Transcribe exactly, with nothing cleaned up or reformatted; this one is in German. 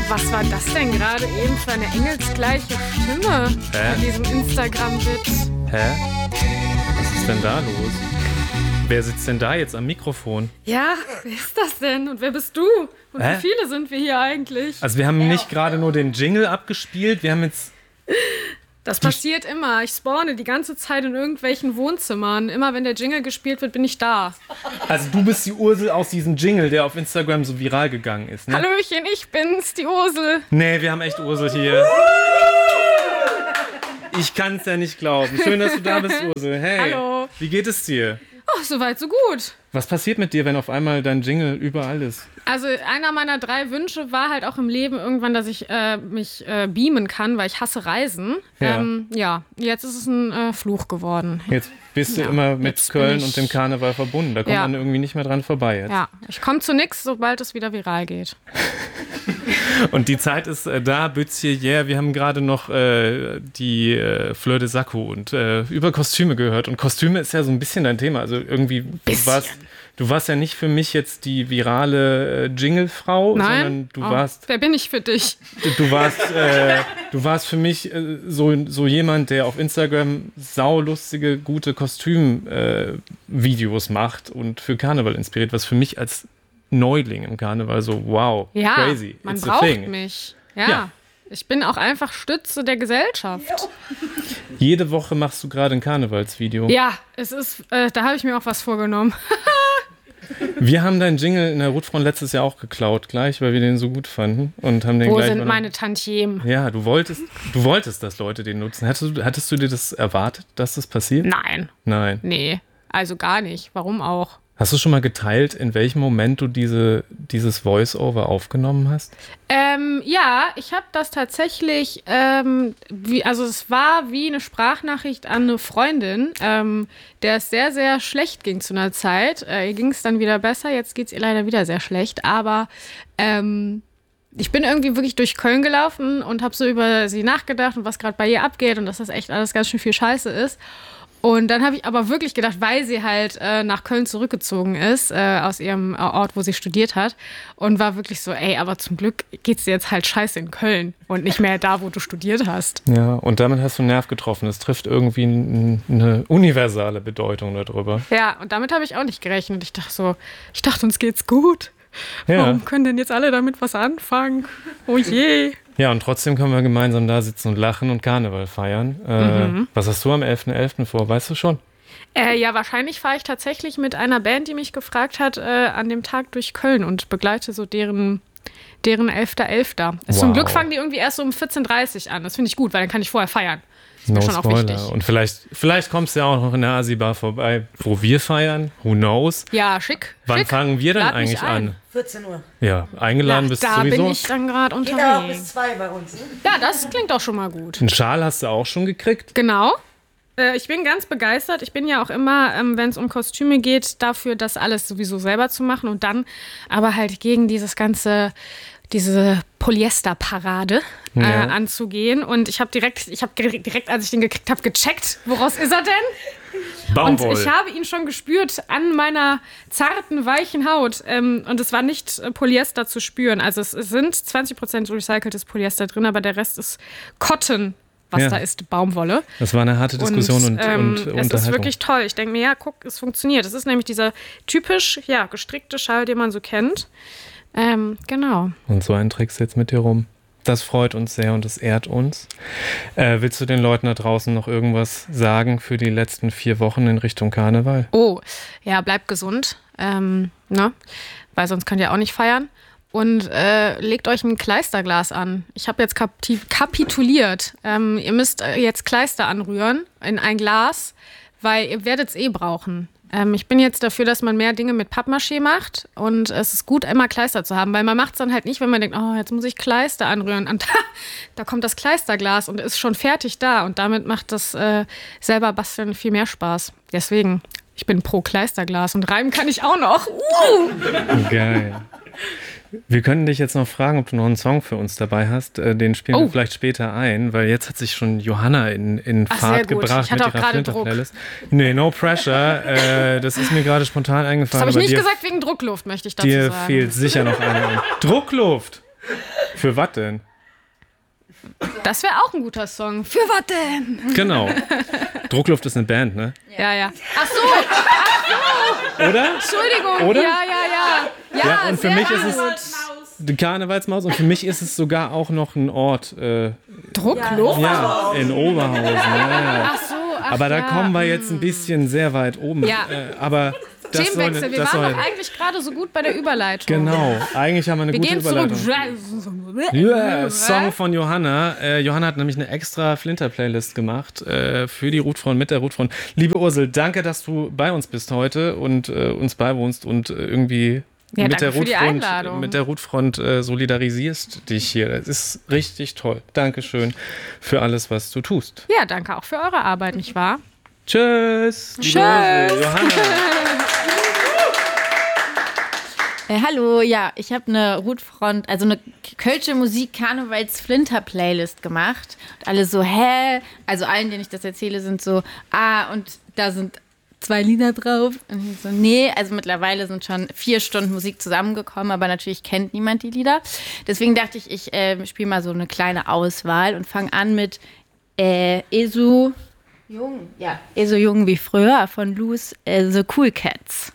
Was war das denn gerade eben für eine engelsgleiche Stimme Hä? bei diesem Instagram-Bit? Hä? Was ist denn da los? Wer sitzt denn da jetzt am Mikrofon? Ja, wer ist das denn? Und wer bist du? Und Hä? wie viele sind wir hier eigentlich? Also wir haben nicht gerade nur den Jingle abgespielt, wir haben jetzt... Das passiert immer. Ich spawne die ganze Zeit in irgendwelchen Wohnzimmern. Immer wenn der Jingle gespielt wird, bin ich da. Also du bist die Ursel aus diesem Jingle, der auf Instagram so viral gegangen ist, ne? Hallöchen, ich bin's, die Ursel. Nee, wir haben echt Ursel hier. Ich kann's ja nicht glauben. Schön, dass du da bist, Ursel. Hey, Hallo. Wie geht es dir? Oh, soweit, so gut. Was passiert mit dir, wenn auf einmal dein Jingle überall ist? Also einer meiner drei Wünsche war halt auch im Leben irgendwann, dass ich äh, mich äh, beamen kann, weil ich hasse Reisen. Ja, ähm, ja. Jetzt ist es ein äh, Fluch geworden. Jetzt bist du Ja, immer mit jetzt bin Köln ich- und dem Karneval verbunden. Da kommt Ja. man irgendwie nicht mehr dran vorbei jetzt. Ja, ich komme zu nix, sobald es wieder viral geht. Und die Zeit ist äh, da, Bützje, yeah. Wir haben gerade noch äh, die äh, Fleur de Sacco und äh, über Kostüme gehört. Und Kostüme ist ja so ein bisschen dein Thema. Also irgendwie, du Bisschen. warst, du warst ja nicht für mich jetzt die virale äh, Jingle-Frau, sondern Nein? du Oh, warst, wer bin ich für dich? du, du warst, äh, du warst für mich äh, so, so jemand, der auf Instagram saulustige, gute Kostüm-Videos äh, Videos macht und für Karneval inspiriert, was für mich als Neuling im Karneval so, wow, Ja, crazy, man it's a braucht thing. mich. Ja. Ja. Ich bin auch einfach Stütze der Gesellschaft. Jede Woche machst du gerade ein Karnevalsvideo. Ja, es ist, äh, da habe ich mir auch was vorgenommen. Wir haben deinen Jingle in der Rotfront letztes Jahr auch geklaut, gleich, weil wir den so gut fanden und haben den Wo gleich sind mal- meine Tantiemen? Ja, du wolltest, du wolltest, dass Leute den nutzen. Hattest du, hattest du dir das erwartet, dass das passiert? Nein, Nein. nee, also gar nicht. Warum auch? Hast du schon mal geteilt, in welchem Moment du diese, dieses Voice-Over aufgenommen hast? Ähm, ja, ich habe das tatsächlich, ähm, wie, also es war wie eine Sprachnachricht an eine Freundin, ähm, der es sehr, sehr schlecht ging zu einer Zeit. Äh, ihr ging es dann wieder besser, jetzt geht es ihr leider wieder sehr schlecht, aber ähm, ich bin irgendwie wirklich durch Köln gelaufen und habe so über sie nachgedacht und was gerade bei ihr abgeht und dass das echt alles ganz schön viel Scheiße ist. Und dann habe ich aber wirklich gedacht, weil sie halt äh, nach Köln zurückgezogen ist, äh, aus ihrem Ort, wo sie studiert hat, und war wirklich so, ey, aber zum Glück geht's dir jetzt halt scheiße in Köln und nicht mehr da, wo du studiert hast. Ja, und damit hast du einen Nerv getroffen. Es trifft irgendwie n- eine universale Bedeutung darüber. Ja, und damit habe ich auch nicht gerechnet. Ich dachte so, ich dachte, uns geht's gut. Ja. Warum können denn jetzt alle damit was anfangen? Oh je. Ja, und trotzdem können wir gemeinsam da sitzen und lachen und Karneval feiern. Äh, Mhm. Was hast du am elften elften vor? Weißt du schon? Äh, ja, wahrscheinlich fahre ich tatsächlich mit einer Band, die mich gefragt hat, äh, an dem Tag durch Köln und begleite so deren, deren elfter elfter Zum Wow. Glück fangen die irgendwie erst so um vierzehn Uhr dreißig an. Das finde ich gut, weil dann kann ich vorher feiern. Das ist No mir schon auch Spoiler. wichtig. Und vielleicht, vielleicht kommst du ja auch noch in der Asi-Bar vorbei, wo wir feiern. Who knows? Ja, schick. Wann schick. fangen wir denn Lad mich eigentlich ein. an? vierzehn Uhr. Ja, eingeladen Ja, bist du da sowieso. bin ich dann gerade Geht aber auch bis unterwegs. zwei bei uns. Ne? Ja, das klingt doch schon mal gut. Einen Schal hast du auch schon gekriegt? Genau. Äh, ich bin ganz begeistert. Ich bin ja auch immer, ähm, wenn es um Kostüme geht, dafür, das alles sowieso selber zu machen und dann aber halt gegen dieses ganze, diese Polyesterparade äh, Ja. anzugehen. Und ich habe direkt, ich habe direkt, als ich den gekriegt habe, gecheckt, woraus ist er denn? Und Baumwolle. ich habe ihn schon gespürt an meiner zarten, weichen Haut. Ähm, und es war nicht äh, Polyester zu spüren. Also es, es sind zwanzig Prozent recyceltes Polyester drin, aber der Rest ist Cotton, was Ja. da ist, Baumwolle. Das war eine harte Diskussion und, und, ähm, und es Unterhaltung. ist wirklich toll. Ich denke mir, ja, guck, es funktioniert. Es ist nämlich dieser typisch, ja, gestrickte Schal, den man so kennt. Ähm, genau. Und so einen trägst du jetzt mit dir rum. Das freut uns sehr und das ehrt uns. Äh, willst du den Leuten da draußen noch irgendwas sagen für die letzten vier Wochen in Richtung Karneval? Oh, ja, bleibt gesund, ähm, ne? Weil sonst könnt ihr auch nicht feiern. Und äh, legt euch ein Kleisterglas an. Ich habe jetzt kapti- kapituliert. Ähm, ihr müsst äh, jetzt Kleister anrühren in ein Glas, weil ihr werdet es eh brauchen. Ähm, ich bin jetzt dafür, dass man mehr Dinge mit Pappmaché macht. Und es ist gut, immer Kleister zu haben, weil man macht es dann halt nicht, wenn man denkt, oh, jetzt muss ich Kleister anrühren. Und da, da kommt das Kleisterglas und ist schon fertig da. Und damit macht das äh, selber basteln viel mehr Spaß. Deswegen, ich bin pro Kleisterglas und reimen kann ich auch noch. Uh! Geil. Wir können dich jetzt noch fragen, ob du noch einen Song für uns dabei hast. Äh, Den spielen Oh. wir vielleicht später ein, weil jetzt hat sich schon Johanna in, in Ach, Fahrt sehr gut. gebracht Ich hatte mit auch ihrer gerade Druck. Flinter-Playlist. Nee, no pressure. äh, das ist mir gerade spontan Das eingefallen. habe ich aber nicht dir, gesagt wegen Druckluft, möchte ich dazu dir sagen. fehlt sicher noch eine. Druckluft. Für was denn? Das wäre auch ein guter Song. Für was denn? Genau. Druckluft ist eine Band, ne? Ja, ja. Ach so, ach so. Oder? Entschuldigung. Oder? Ja, ja, ja. Ja, Ja, und für sehr mich gut. ist es die Karnevalsmaus und für mich ist es sogar auch noch ein Ort. Äh, Druckluft? ja, in Oberhausen. Ja, ja. Ach so, ach Aber da ja. kommen wir jetzt ein bisschen sehr weit oben. Ja. Äh, aber das soll, Themenwechsel. Wir das waren soll, doch eigentlich gerade so gut bei der Überleitung. Genau, eigentlich haben wir eine Wir gute gehen zurück. Überleitung. Ja, Song von Johanna. Äh, Johanna hat nämlich eine extra Flinter-Playlist gemacht äh, für die Rutfrauen, mit der Rutfrauen. Liebe Ursel, danke, dass du bei uns bist heute und äh, uns beiwohnst und äh, irgendwie Ja, mit, der danke für die Rutfront, Einladung. mit der Rutfront äh, solidarisierst dich hier. Das ist richtig toll. Dankeschön für alles, was du tust. Ja, danke auch für eure Arbeit, nicht wahr? Tschüss. liebe Tschüss. Ursel, Johanna. Äh, hallo, ja, ich habe eine Rutfront, also eine Kölsche Musik-Karnevals-Flinter-Playlist gemacht. Und alle so, hä? Also allen, denen ich das erzähle, sind so, ah, und da sind zwei Lieder drauf. Und ich so, nee, also mittlerweile sind schon vier Stunden Musik zusammengekommen, aber natürlich kennt niemand die Lieder. Deswegen dachte ich, ich äh, spiele mal so eine kleine Auswahl und fange an mit äh, Esu Jung, ja, Esu Jung wie früher von Loose, äh, The Cool Cats.